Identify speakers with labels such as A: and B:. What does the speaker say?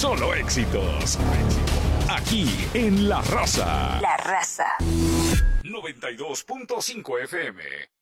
A: solo éxitos. Aquí en La Raza.
B: La Raza.
A: 92.5 FM.